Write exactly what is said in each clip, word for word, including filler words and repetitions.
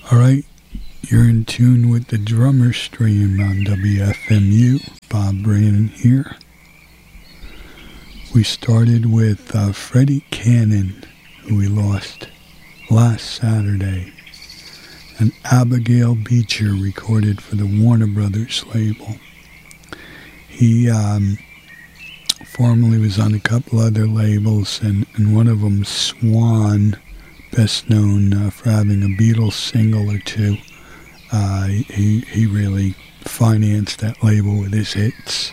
All right, you're in tune with the Drummer Stream on W F M U. Bob Brannon here. We started with uh, Freddie Cannon, who we lost last Saturday, and Abigail Beecher recorded for the Warner Brothers label. He um, formerly was on a couple other labels, and, and one of them, Swan, best known uh, for having a Beatles single or two. Uh, he, he really financed that label with his hits.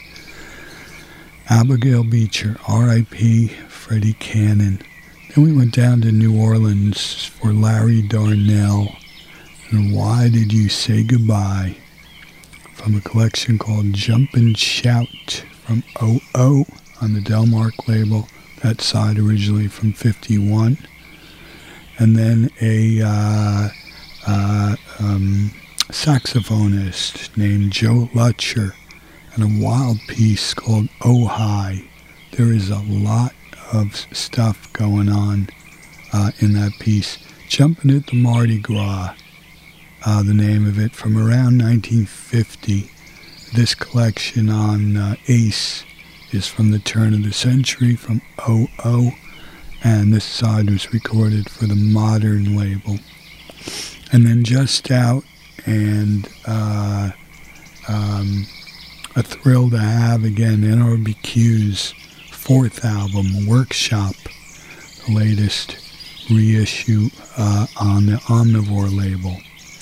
Abigail Beecher, R I P Freddie Cannon. Then we went down to New Orleans for Larry Darnell, and Why Did You Say Goodbye, from a collection called Jump and Shout from O O on the Delmark label, that side originally from fifty-one. And then a uh, uh, um, saxophonist named Joe Lutcher, and a wild piece called Oh Hi. There is a lot of stuff going on uh, in that piece. Jumping at the Mardi Gras, uh, the name of it, from around nineteen fifty. This collection on uh, Ace is from the turn of the century, from O O. And this side was recorded for the Modern label. And then Just Out and uh, um, A Thrill to Have, again, N R B Q's fourth album, Workshop, the latest reissue uh, on the Omnivore label.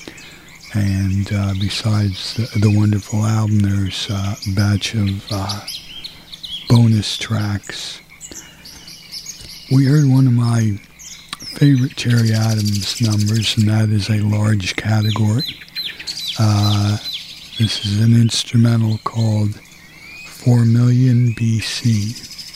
And uh, besides the, the wonderful album, there's uh, a batch of uh, bonus tracks. We heard one of my favorite Terry Adams numbers, and that is a large category. Uh, this is an instrumental called four million B C,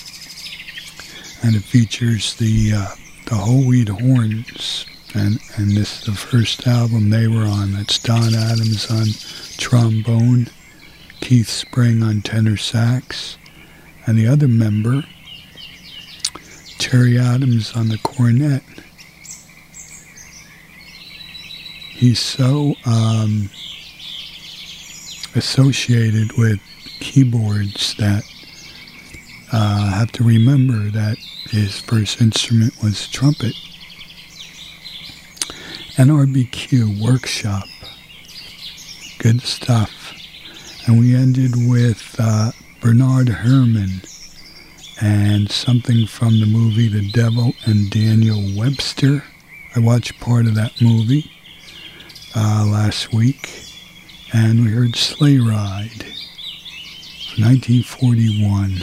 and it features the uh, the Whole Wheat Horns, and, and this is the first album they were on. That's Don Adams on trombone, Keith Spring on tenor sax, and the other member, Terry Adams, on the cornet. He's so um, associated with keyboards that uh, have to remember that his first instrument was trumpet. N R B Q, Workshop. Good stuff. And we ended with uh, Bernard Herrmann and something from the movie The Devil and Daniel Webster. I watched part of that movie uh, last week, and we heard Sleigh Ride from nineteen forty-one.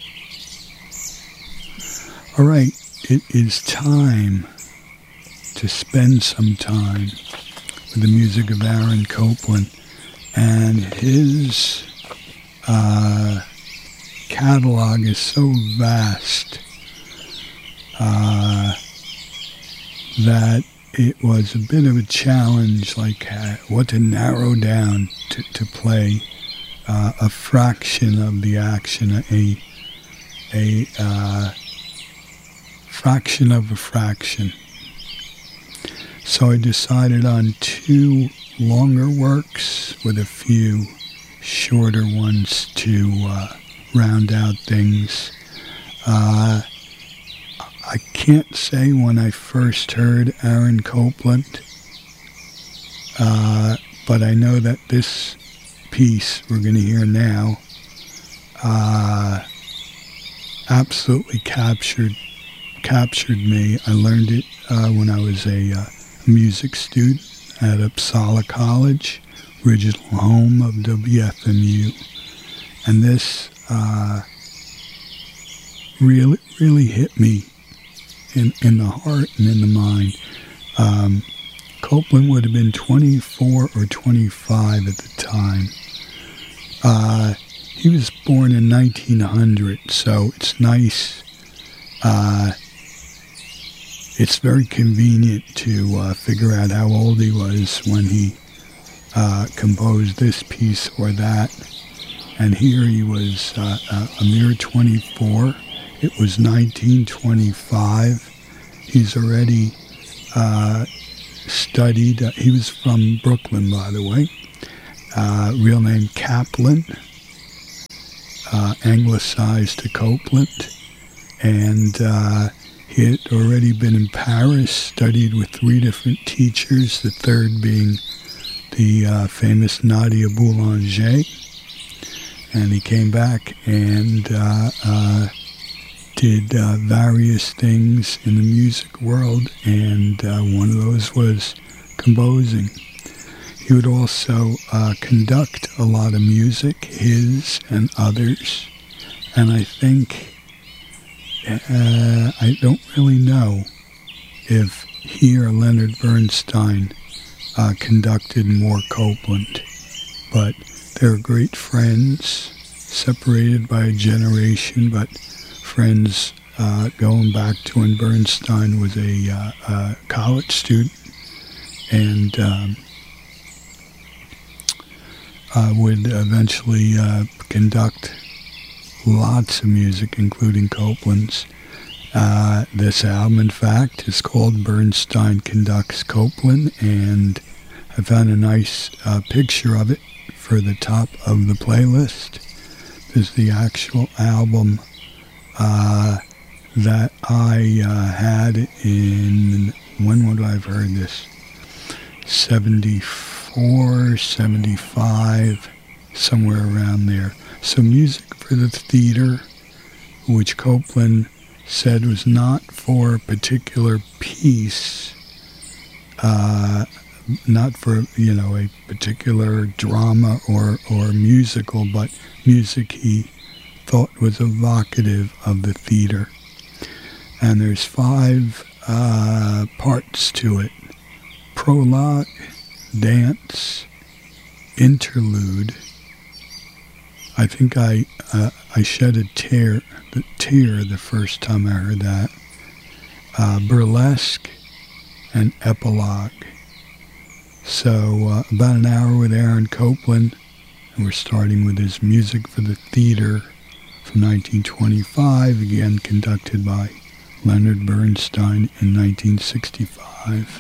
All right, it is time to spend some time with the music of Aaron Copland, and his uh, catalog is so vast uh, that it was a bit of a challenge, like uh, what to narrow down to, to play uh, a fraction of the action, a a uh, fraction of a fraction. So I decided on two longer works with a few shorter ones to uh, round out things. Uh, I can't say when I first heard Aaron Copland, uh, but I know that this piece we're going to hear now uh, absolutely captured captured me. I learned it uh, when I was a uh, music student at Uppsala College, original home of W F M U, and this uh, really, really hit me in in the heart and in the mind. Um, Copland would have been twenty-four or twenty-five at the time. Uh, he was born in nineteen hundred, so it's nice. Uh, it's very convenient to uh, figure out how old he was when he uh, composed this piece or that. And here he was uh, a, a mere twenty-four. It was nineteen twenty-five. He's already uh, studied, uh, he was from Brooklyn, by the way, uh, real name Kaplan, uh, anglicized to Copeland, and uh, he had already been in Paris, studied with three different teachers, the third being the uh, famous Nadia Boulanger, and he came back and uh, uh, did uh, various things in the music world, and uh, one of those was composing. He would also uh, conduct a lot of music, his and others, and I think, uh, I don't really know if he or Leonard Bernstein uh, conducted more Copeland, but they're great friends, separated by a generation, but friends uh, going back to when Bernstein was a, uh, a college student, and um, uh, would eventually uh, conduct lots of music, including Copeland's. Uh, this album, in fact, is called Bernstein Conducts Copeland, and I found a nice uh, picture of it for the top of the playlist. This is the actual album Uh, that I uh, had in, when would I have heard this? seventy-four, seventy-five, somewhere around there. So music for the theater, which Copeland said was not for a particular piece, uh, not for, you know, a particular drama or, or musical, but music he thought was evocative of the theater. And there's five uh, parts to it: prologue, dance, interlude. I think I uh, I shed a tear, the tear the first time I heard that. Uh, burlesque and epilogue. So uh, about an hour with Aaron Copland, and we're starting with his music for the theater from nineteen twenty-five, again conducted by Leonard Bernstein in nineteen sixty-five.